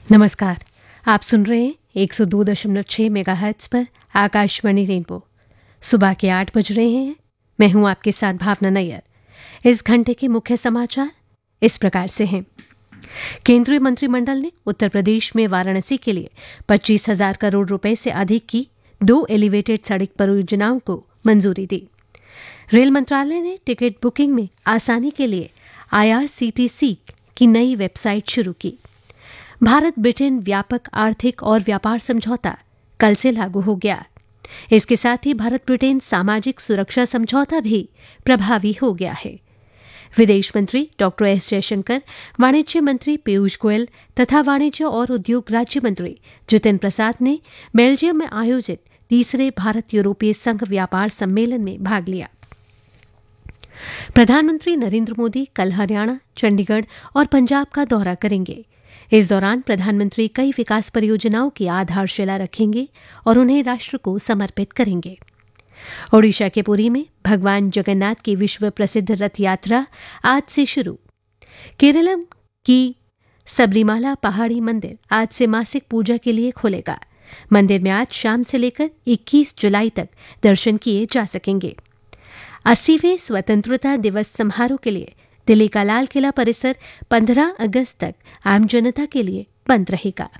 नमस्कार, आप सुन रहे हैं 102.6 मेगाहर्ट्ज पर आकाशवाणी रेनबो। सुबह के 8 बज रहे हैं। मैं हूं आपके साथ भावना नैयर। इस घंटे के मुख्य समाचार इस प्रकार से हैं। केंद्रीय मंत्रिमंडल ने उत्तर प्रदेश में वाराणसी के लिए 25,000 करोड़ रुपए से अधिक की 2 एलिवेटेड सड़क परियोजनाओं को मंजूरी दी। रेल मंत्रालय ने टिकट बुकिंग में आसानी के लिए IRCTC की नई वेबसाइट शुरू की। भारत ब्रिटेन व्यापक आर्थिक और व्यापार समझौता कल से लागू हो गया। इसके साथ ही भारत ब्रिटेन सामाजिक सुरक्षा समझौता भी प्रभावी हो गया है। विदेश मंत्री डॉक्टर एस जयशंकर, वाणिज्य मंत्री पीयूष गोयल तथा वाणिज्य और उद्योग राज्य मंत्री जितिन प्रसाद ने बेल्जियम में आयोजित तीसरे भारत यूरोपीय संघ व्यापार सम्मेलन में भाग लिया। प्रधानमंत्री नरेंद्र मोदी कल हरियाणा, चंडीगढ़ और पंजाब का दौरा करेंगे। इस दौरान प्रधानमंत्री कई विकास परियोजनाओं की आधारशिला रखेंगे और उन्हें राष्ट्र को समर्पित करेंगे। ओडिशा के पुरी में भगवान जगन्नाथ की विश्व प्रसिद्ध रथ यात्रा आज से शुरू। केरलम की सबरीमाला पहाड़ी मंदिर आज से मासिक पूजा के लिए खुलेगा। मंदिर में आज शाम से लेकर 21 जुलाई तक दर्शन किए जा सकेंगे। 80वें स्वतंत्रता दिवस समारोह के लिए दिल्ली का लाल किला परिसर 15 अगस्त तक आम जनता के लिए बंद रहेगा।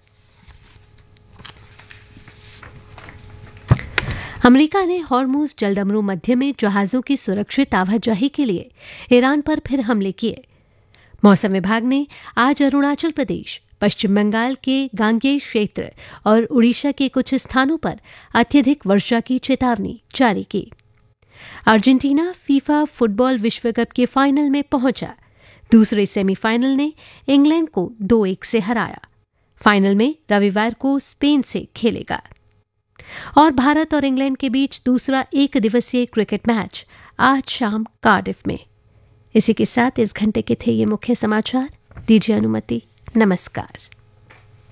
अमेरिका ने हॉर्मुज जलदमरू मध्य में जहाजों की सुरक्षित आवाजाही के लिए ईरान पर फिर हमले किए। मौसम विभाग ने आज अरुणाचल प्रदेश, पश्चिम बंगाल के गांगेय क्षेत्र और उड़ीसा के कुछ स्थानों पर अत्यधिक वर्षा की चेतावनी जारी की। अर्जेंटीना फीफा फुटबॉल विश्व कप के फाइनल में पहुंचा। दूसरे सेमीफाइनल ने इंग्लैंड को 2-1 से हराया। फाइनल में रविवार को स्पेन से खेलेगा। और भारत और इंग्लैंड के बीच दूसरा एक दिवसीय क्रिकेट मैच आज शाम कार्डिफ में। इसी के साथ इस घंटे के थे ये मुख्य समाचार। दीजिए अनुमति। नमस्कार।